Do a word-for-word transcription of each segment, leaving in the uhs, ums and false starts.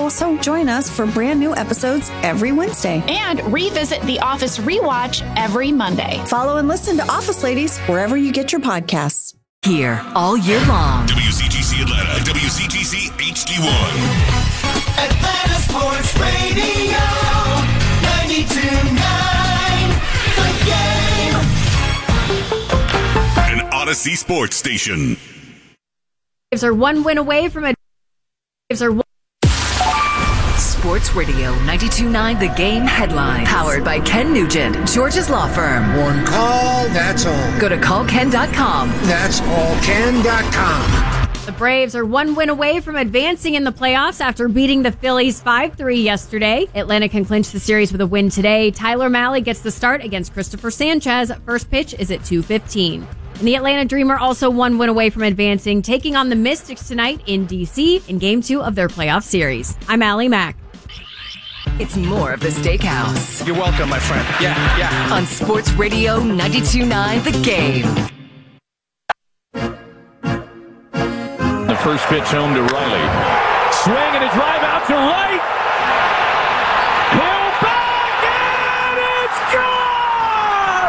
Also, join us for brand new episodes every Wednesday. And revisit The Office Rewatch every Monday. Follow and listen to Office Ladies wherever you get your podcasts. Here all year long. W C G C Atlanta, W C G C H D one. Atlanta Sports Radio, ninety-two point nine, The Game. An Odyssey Sports Station. Braves are one win away from a. Braves are one. Sports Radio ninety-two point nine The Game headlines. Powered by Ken Nugent, George's Law Firm. One call, that's all. Go to call ken dot com. That's all ken dot com. The Braves are one win away from advancing in the playoffs after beating the Phillies five three yesterday. Atlanta can clinch the series with a win today. Tyler Mahle gets the start against Christopher Sanchez. First pitch is at two fifteen. And the Atlanta Dreamer also one win away from advancing, taking on the Mystics tonight in D C in Game two of their playoff series. I'm Allie Mack. It's more of the Steakhouse. You're welcome, my friend. Yeah, yeah. On Sports Radio ninety-two point nine The Game. The first pitch home to Riley. Swing and a drive out to right. Hill back and it's gone!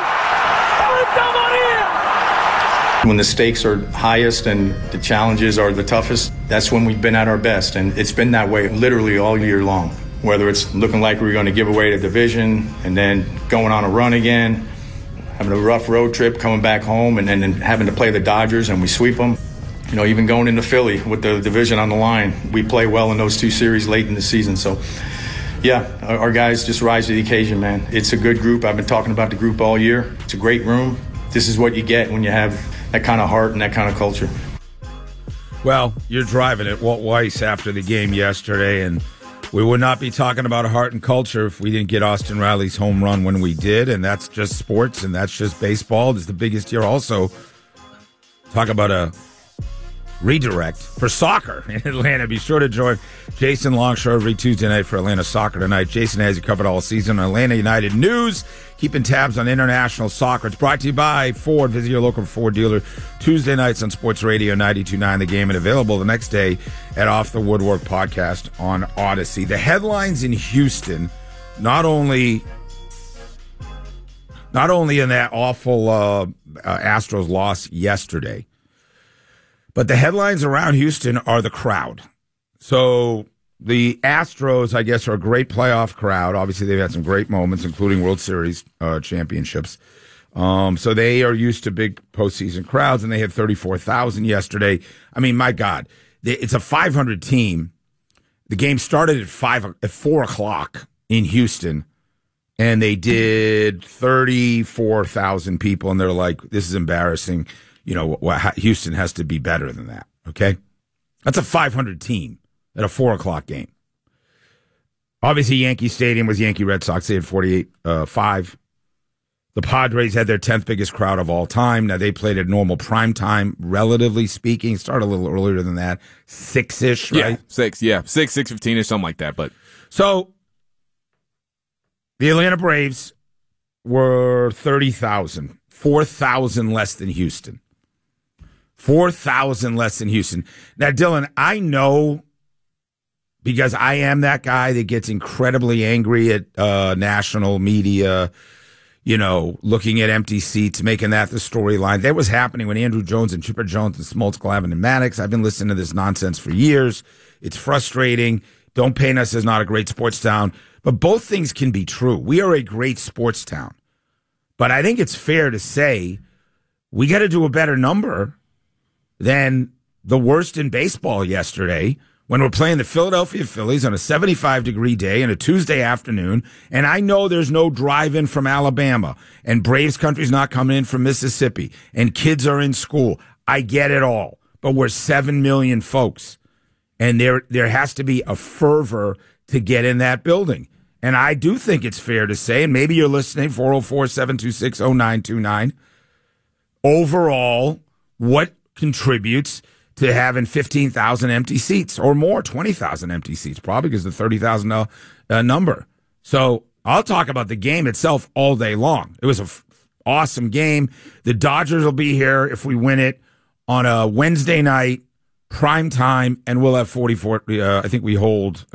When the stakes are highest and the challenges are the toughest, that's when we've been at our best. And it's been that way literally all year long. Whether it's looking like we're going to give away the division and then going on a run again, having a rough road trip, coming back home, and then having to play the Dodgers and we sweep them. You know, even going into Philly with the division on the line, we play well in those two series late in the season. So, yeah, our, our guys just rise to the occasion, man. It's a good group. I've been talking about the group all year. It's a great room. This is what you get when you have that kind of heart and that kind of culture. Well, you're driving it, Walt Weiss, after the game yesterday, and we would not be talking about heart and culture if we didn't get Austin Riley's home run when we did, and that's just sports, and that's just baseball. It's the biggest year. Also, talk about a redirect for soccer in Atlanta. Be sure to join Jason Longshore every Tuesday night for Atlanta Soccer Tonight. Jason has you covered all season on Atlanta United News, keeping tabs on international soccer. It's brought to you by Ford. Visit your local Ford dealer Tuesday nights on Sports Radio ninety-two point nine The Game, and available the next day at Off the Woodwork podcast on Odyssey. The headlines in Houston, not only not only in that awful uh, uh, Astros loss yesterday, but the headlines around Houston are the crowd. So the Astros, I guess, are a great playoff crowd. Obviously, they've had some great moments, including World Series uh, championships. Um, so they are used to big postseason crowds, and they had thirty-four thousand yesterday. I mean, my God, they, it's a five hundred team. The game started at five at four o'clock in Houston, and they did thirty-four thousand people, and they're like, "This is embarrassing." You know, Houston has to be better than that, okay? That's a five hundred team at a four o'clock game. Obviously, Yankee Stadium was Yankee Red Sox. They had forty-eight five. The Padres had their tenth biggest crowd of all time. Now, they played at normal prime time, relatively speaking. Started a little earlier than that. Six-ish, right? Yeah, six, yeah. Six, six fifteen-ish, something like that. But So, the Atlanta Braves were thirty thousand. four thousand less than Houston. four thousand less than Houston. Now, Dylan, I know, because I am that guy that gets incredibly angry at uh, national media, you know, looking at empty seats, making that the storyline. That was happening when Andrew Jones and Chipper Jones and Smoltz, Glavine and Maddox. I've been listening to this nonsense for years. It's frustrating. Don't paint us as not a great sports town. But both things can be true. We are a great sports town. But I think it's fair to say we got to do a better number than the worst in baseball yesterday when we're playing the Philadelphia Phillies on a seventy-five degree day and a Tuesday afternoon. And I know there's no drive-in from Alabama, and Braves country's not coming in from Mississippi, and kids are in school. I get it all. But we're seven million folks, and there there has to be a fervor to get in that building. And I do think it's fair to say, and maybe you're listening, four oh four, seven two six, oh nine two nine, overall, what contributes to having fifteen thousand empty seats or more, twenty thousand empty seats, probably because of the thirty thousand uh, number. So I'll talk about the game itself all day long. It was an f- awesome game. The Dodgers will be here if we win it on a Wednesday night, prime time, and we'll have forty-four. Uh, I think we hold